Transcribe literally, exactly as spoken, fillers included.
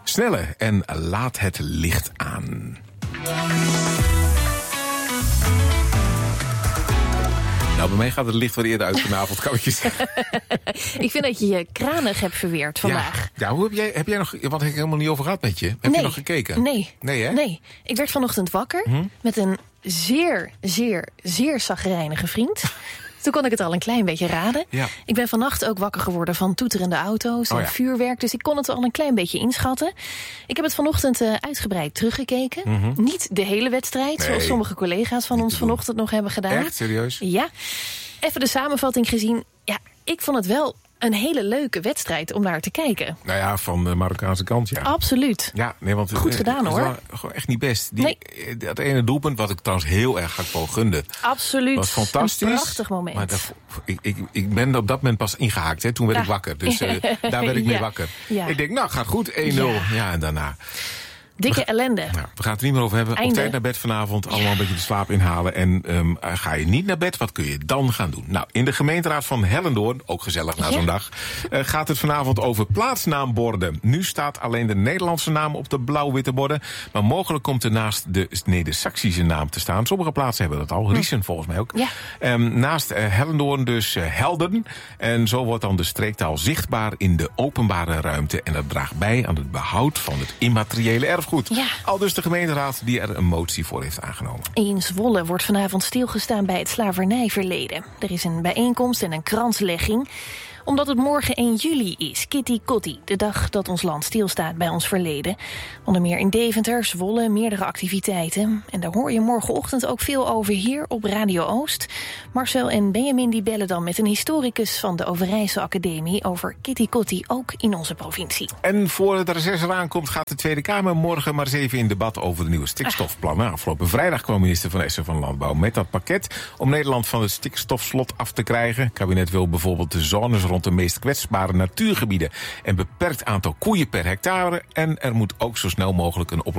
Snelle en laat het licht aan. Nou, bij mij gaat het licht wat eerder uit vanavond, kan ik je zeggen. Ik vind dat je je kranig hebt verweerd vandaag. Ja, ja hoe heb jij, heb jij nog, wat heb ik helemaal niet over gehad met je? Heb nee. je nog gekeken? Nee. Nee, hè? Nee. Ik werd vanochtend wakker hm? met een zeer, zeer, zeer chagrijnige vriend. Toen kon ik het al een klein beetje raden. Ja. Ik ben vannacht ook wakker geworden van toeterende auto's en oh ja. vuurwerk. Dus ik kon het al een klein beetje inschatten. Ik heb het vanochtend uh, uitgebreid teruggekeken. Mm-hmm. Niet de hele wedstrijd, nee. zoals sommige collega's van ons vanochtend nog hebben gedaan. Echt? Serieus? Ja. Even de samenvatting gezien. Ja, ik vond het wel een hele leuke wedstrijd om naar te kijken. Nou ja, van de Marokkaanse kant, ja. Absoluut. Ja, nee, want goed gedaan, hoor. Het was gewoon echt niet best. Die, nee. Dat ene doelpunt, wat ik trouwens heel erg Gakpo gunde. Absoluut. Was fantastisch. Een prachtig moment. Maar dat, ik, ik, ik ben op dat moment pas ingehaakt. Hè. Toen werd ja. ik wakker. Dus uh, daar werd ik mee ja. wakker. Ja. Ik denk, nou, gaat goed. één nul. Ja. ja, en daarna... Dikke we, ellende. Nou, we gaan het er niet meer over hebben. Einde. Op tijd naar bed vanavond. Allemaal ja. een beetje de slaap inhalen. En um, ga je niet naar bed, wat kun je dan gaan doen? Nou, in de gemeenteraad van Hellendoorn, ook gezellig na ja. zo'n dag, uh, gaat het vanavond over plaatsnaamborden. Nu staat alleen de Nederlandse naam op de blauw-witte borden. Maar mogelijk komt er naast de Neder-Saxische naam te staan. Sommige plaatsen hebben dat al. Riesen volgens mij ook. Ja. Um, naast uh, Hellendoorn dus uh, Helden. En zo wordt dan de streektaal zichtbaar in de openbare ruimte. En dat draagt bij aan het behoud van het immateriële erfgoed. Goed. Ja. Al dus de gemeenteraad die er een motie voor heeft aangenomen. In Zwolle wordt vanavond stilgestaan bij het slavernijverleden. Er is een bijeenkomst en een kranslegging. Omdat het morgen één juli is, Kitty Kotti, de dag dat ons land stilstaat bij ons verleden. Onder meer in Deventer, Zwolle, meerdere activiteiten. En daar hoor je morgenochtend ook veel over hier op Radio Oost. Marcel en Benjamin die bellen dan met een historicus van de Overijssel Academie over Kitty Kotti, ook in onze provincie. En voor het reces eraan komt, gaat de Tweede Kamer morgen maar eens even in debat over de nieuwe stikstofplannen. Ah. Afgelopen vrijdag kwam minister Van Essen van Landbouw met dat pakket om Nederland van het stikstofslot af te krijgen. Het kabinet wil bijvoorbeeld de zones rond de meest kwetsbare natuurgebieden en beperkt aantal koeien per hectare. En er moet ook zo snel mogelijk een oplossing